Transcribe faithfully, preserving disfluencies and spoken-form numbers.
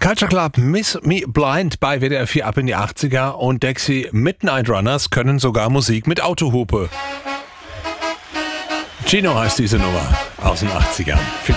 Culture Club, Miss Me Blind bei W D R vier ab in die achtziger und Dexy Midnight Runners können sogar Musik mit Autohupe. Gino heißt diese Nummer aus den achtzigern. Viel